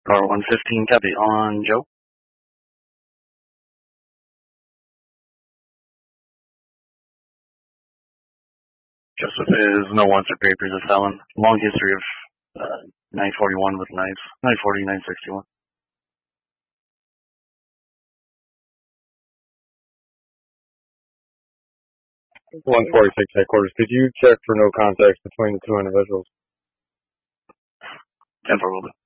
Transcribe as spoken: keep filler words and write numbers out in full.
Car one fifteen, copy on Joe. Joseph is no wants or papers of felon. Long history of uh, nine forty-one with knives. nine forty, nine sixty-one. one forty-six headquarters. Did you check for no contact between the two individuals? ten four will do.